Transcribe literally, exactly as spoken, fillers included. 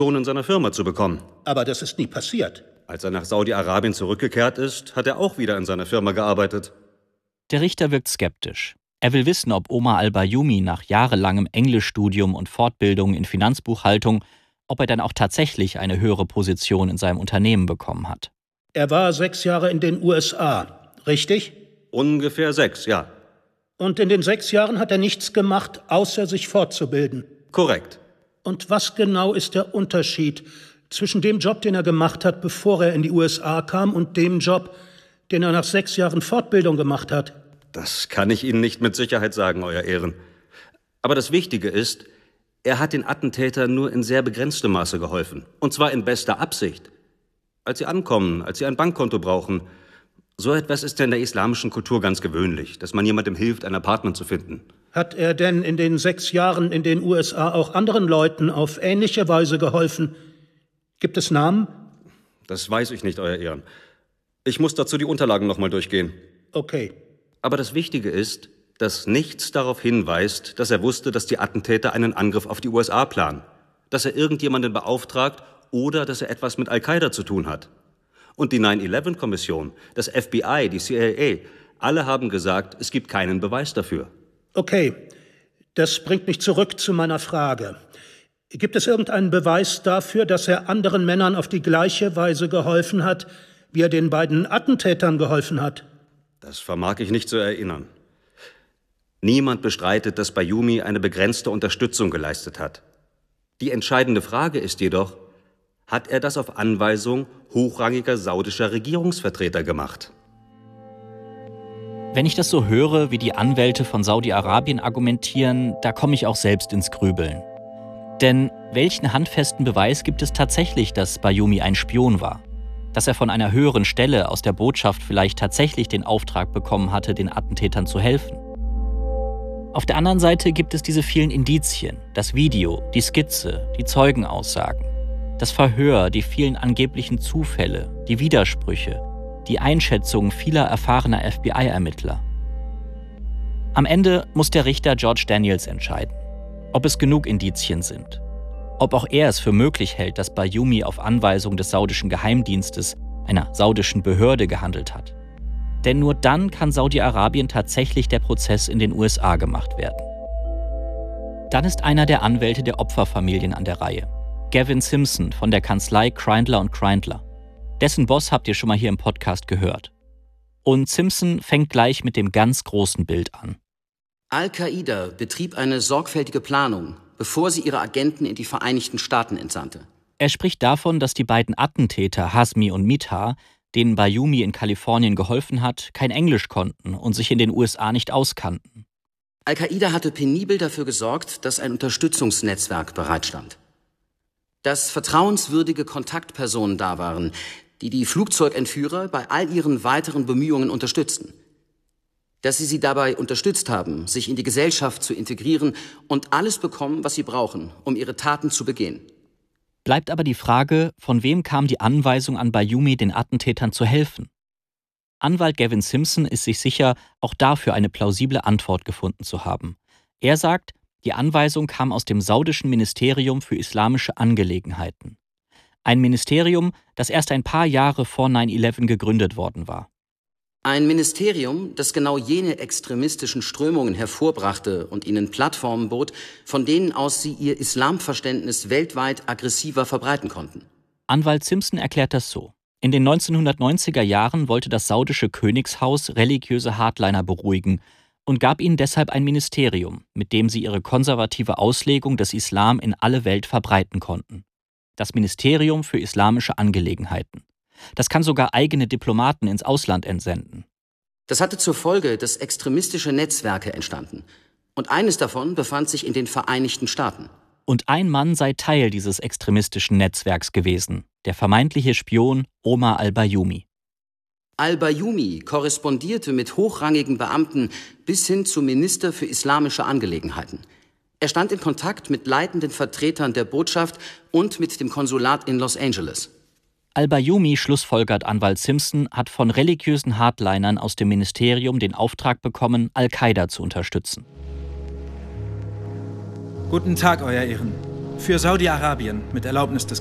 in seiner Firma zu bekommen. Aber das ist nie passiert. Als er nach Saudi-Arabien zurückgekehrt ist, hat er auch wieder in seiner Firma gearbeitet. Der Richter wirkt skeptisch. Er will wissen, ob Omar al-Bayoumi nach jahrelangem Englischstudium und Fortbildung in Finanzbuchhaltung, ob er dann auch tatsächlich eine höhere Position in seinem Unternehmen bekommen hat. Er war sechs Jahre in den U S A, richtig? Ungefähr sechs, ja. Und in den sechs Jahren hat er nichts gemacht, außer sich fortzubilden? Korrekt. Und was genau ist der Unterschied zwischen dem Job, den er gemacht hat, bevor er in die U S A kam, und dem Job, den er nach sechs Jahren Fortbildung gemacht hat? Das kann ich Ihnen nicht mit Sicherheit sagen, Euer Ehren. Aber das Wichtige ist, er hat den Attentätern nur in sehr begrenztem Maße geholfen. Und zwar in bester Absicht. Als sie ankommen, als sie ein Bankkonto brauchen. So etwas ist ja in der islamischen Kultur ganz gewöhnlich, dass man jemandem hilft, ein Apartment zu finden. Hat er denn in den sechs Jahren in den U S A auch anderen Leuten auf ähnliche Weise geholfen? Gibt es Namen? Das weiß ich nicht, Euer Ehren. Ich muss dazu die Unterlagen nochmal durchgehen. Okay. Aber das Wichtige ist, dass nichts darauf hinweist, dass er wusste, dass die Attentäter einen Angriff auf die U S A planen, dass er irgendjemanden beauftragt oder dass er etwas mit Al-Qaida zu tun hat. Und die nine eleven Kommission, das F B I, die C I A, alle haben gesagt, es gibt keinen Beweis dafür. Okay, das bringt mich zurück zu meiner Frage. Gibt es irgendeinen Beweis dafür, dass er anderen Männern auf die gleiche Weise geholfen hat, wie er den beiden Attentätern geholfen hat? Das vermag ich nicht zu erinnern. Niemand bestreitet, dass Bayoumi eine begrenzte Unterstützung geleistet hat. Die entscheidende Frage ist jedoch, hat er das auf Anweisung hochrangiger saudischer Regierungsvertreter gemacht? Wenn ich das so höre, wie die Anwälte von Saudi-Arabien argumentieren, da komme ich auch selbst ins Grübeln. Denn welchen handfesten Beweis gibt es tatsächlich, dass Bayoumi ein Spion war? Dass er von einer höheren Stelle aus der Botschaft vielleicht tatsächlich den Auftrag bekommen hatte, den Attentätern zu helfen? Auf der anderen Seite gibt es diese vielen Indizien, das Video, die Skizze, die Zeugenaussagen, das Verhör, die vielen angeblichen Zufälle, die Widersprüche, die Einschätzungen vieler erfahrener F B I-Ermittler. Am Ende muss der Richter George Daniels entscheiden, ob es genug Indizien sind, ob auch er es für möglich hält, dass Bayoumi auf Anweisung des saudischen Geheimdienstes, einer saudischen Behörde, gehandelt hat. Denn nur dann kann Saudi-Arabien tatsächlich der Prozess in den U S A gemacht werden. Dann ist einer der Anwälte der Opferfamilien an der Reihe, Gavin Simpson von der Kanzlei Kreindler und Kreindler. Dessen Boss habt ihr schon mal hier im Podcast gehört. Und Simpson fängt gleich mit dem ganz großen Bild an. Al-Qaida betrieb eine sorgfältige Planung, bevor sie ihre Agenten in die Vereinigten Staaten entsandte. Er spricht davon, dass die beiden Attentäter Hazmi und Mithar, denen Bayoumi in Kalifornien geholfen hat, kein Englisch konnten und sich in den U S A nicht auskannten. Al-Qaida hatte penibel dafür gesorgt, dass ein Unterstützungsnetzwerk bereitstand. Dass vertrauenswürdige Kontaktpersonen da waren, die die Flugzeugentführer bei all ihren weiteren Bemühungen unterstützten. Dass sie sie dabei unterstützt haben, sich in die Gesellschaft zu integrieren und alles bekommen, was sie brauchen, um ihre Taten zu begehen. Bleibt aber die Frage, von wem kam die Anweisung an Bayoumi, den Attentätern zu helfen? Anwalt Gavin Simpson ist sich sicher, auch dafür eine plausible Antwort gefunden zu haben. Er sagt, die Anweisung kam aus dem saudischen Ministerium für islamische Angelegenheiten. Ein Ministerium, das erst ein paar Jahre vor nine eleven gegründet worden war. Ein Ministerium, das genau jene extremistischen Strömungen hervorbrachte und ihnen Plattformen bot, von denen aus sie ihr Islamverständnis weltweit aggressiver verbreiten konnten. Anwalt Simpson erklärt das so. In den neunzehnhundertneunziger Jahren wollte das saudische Königshaus religiöse Hardliner beruhigen und gab ihnen deshalb ein Ministerium, mit dem sie ihre konservative Auslegung des Islam in alle Welt verbreiten konnten. Das Ministerium für islamische Angelegenheiten. Das kann sogar eigene Diplomaten ins Ausland entsenden. Das hatte zur Folge, dass extremistische Netzwerke entstanden. Und eines davon befand sich in den Vereinigten Staaten. Und ein Mann sei Teil dieses extremistischen Netzwerks gewesen, der vermeintliche Spion Omar al-Bayoumi. Al-Bayoumi korrespondierte mit hochrangigen Beamten bis hin zum Minister für islamische Angelegenheiten. Er stand in Kontakt mit leitenden Vertretern der Botschaft und mit dem Konsulat in Los Angeles. Al-Bayoumi, schlussfolgert Anwalt Simpson, hat von religiösen Hardlinern aus dem Ministerium den Auftrag bekommen, Al-Qaida zu unterstützen. Guten Tag, Euer Ehren. Für Saudi-Arabien mit Erlaubnis des